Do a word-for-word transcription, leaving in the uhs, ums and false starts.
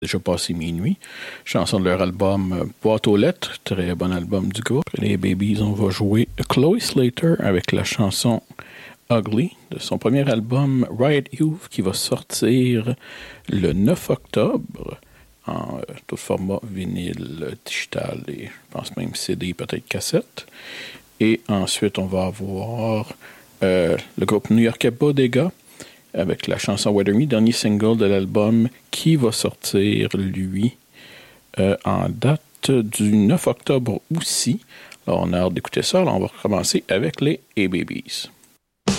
Déjà passé minuit. Chanson de leur album Boîte aux lettres, très bon album du groupe. Les Babies, on va jouer Chloe Slater avec la chanson Ugly de son premier album Riot Youth qui va sortir le neuf octobre en euh, tout format vinyle, digital et je pense même C D, peut-être cassette. Et ensuite, on va avoir euh, le groupe new-yorkais Bodega avec la chanson Weather Me, dernier single de l'album qui va sortir, lui, euh, en date du neuf octobre aussi. Alors, on a hâte d'écouter ça. Alors, on va recommencer avec les A-Babies.